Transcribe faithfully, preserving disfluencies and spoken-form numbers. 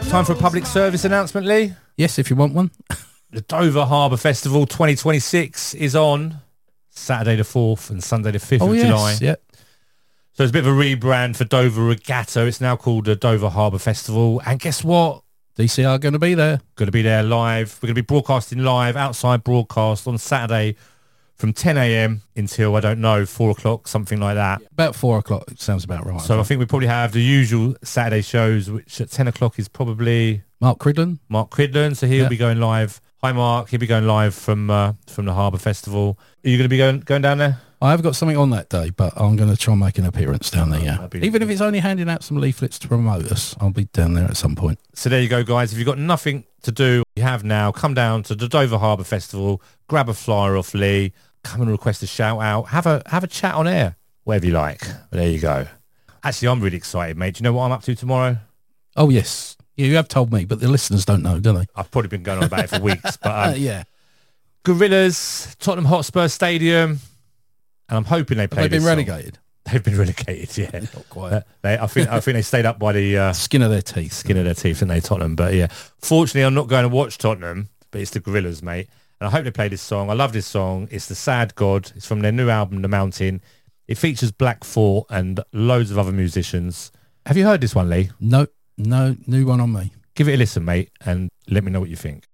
Time for a public service announcement, Lee. Yes, if you want one. The Dover Harbour Festival twenty twenty-six is on Saturday the fourth and Sunday the fifth Oh, of yes, July. yeah. So it's a bit of a rebrand for Dover Regatta. It's now called the Dover Harbour Festival. And guess what? D C are going to be there. Going to be there live. We're going to be broadcasting live, outside broadcast on Saturday from ten a.m. until, I don't know, four o'clock, something like that. About four o'clock. It sounds about right. So I think we probably have the usual Saturday shows, which at ten o'clock is probably Mark Cridland. Mark Cridland. So he'll Yeah. be going live. Hi, Mark. He'll be going live from uh, from the Harbour Festival. Are you going to be going going down there? I have got something on that day, but I'm going to try and make an appearance down there, yeah. That'd be- Even if it's only handing out some leaflets to promote us, I'll be down there at some point. So there you go, guys. If you've got nothing to do, you have now, come down to the Dover Harbour Festival, grab a flyer off Lee, come and request a shout out, have a have a chat on air, whatever you like. But there you go. Actually, I'm really excited, mate. Do you know what I'm up to tomorrow? Oh, yes. Yeah, you have told me, but the listeners don't know, do they? I've probably been going on about it for weeks. But Uh, um, yeah. Gorillas, Tottenham Hotspur Stadium, and I'm hoping they Have play they been this song. relegated? They've been relegated, yeah. Not quite. Uh, they, I think I think they stayed up by the uh, Skin of their teeth. skin of their teeth, and they Tottenham. But yeah, fortunately, I'm not going to watch Tottenham, but it's the Gorillas, mate. And I hope they play this song. I love this song. It's The Sad God. It's from their new album, The Mountain. It features Black Thought and loads of other musicians. Have you heard this one, Lee? No, no, new one on me. Give it a listen, mate, and let me know what you think.